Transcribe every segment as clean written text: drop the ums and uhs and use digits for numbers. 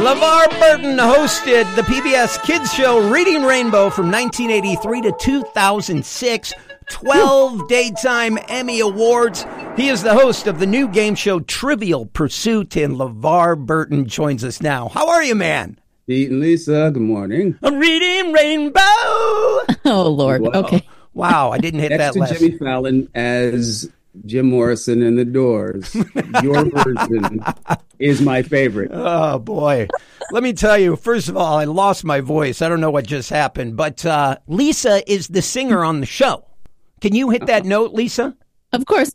LeVar Burton hosted the PBS Kids Show Reading Rainbow from 1983 to 2006. 12 Daytime Emmy Awards. He is the host of the new game show Trivial Pursuit, and LeVar Burton joins us now. How are you, man? Pete and Lisa, good morning. I'm reading Rainbow. Oh, Lord. Wow. Okay. Wow, I didn't hit Next that to last. Jimmy Fallon as Jim Morrison in The Doors. Your version is my favorite. Oh, boy. Let me tell you, first of all, I lost my voice. I don't know what just happened, but Lisa is the singer on the show. Can you hit that note, Lisa? Of course.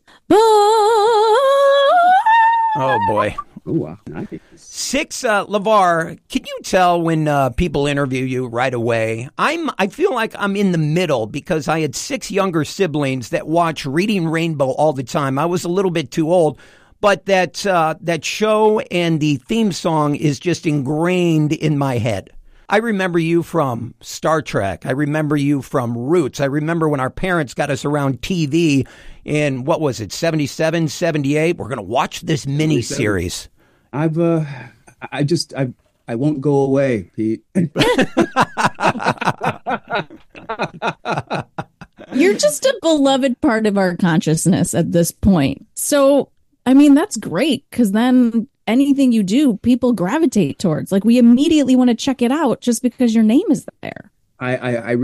Oh, boy. Oh, wow. Nice. LeVar, can you tell when people interview you right away? I feel like I'm in the middle because I had 6 younger siblings that watch Reading Rainbow all the time. I was a little bit too old, but that show and the theme song is just ingrained in my head. I remember you from Star Trek. I remember you from Roots. I remember when our parents got us around TV in, what was it, 77, 78? We're going to watch this miniseries. I won't go away, Pete. You're just a beloved part of our consciousness at this point. So, I mean, that's great because then anything you do, people gravitate towards. Like, we immediately want to check it out just because your name is there. I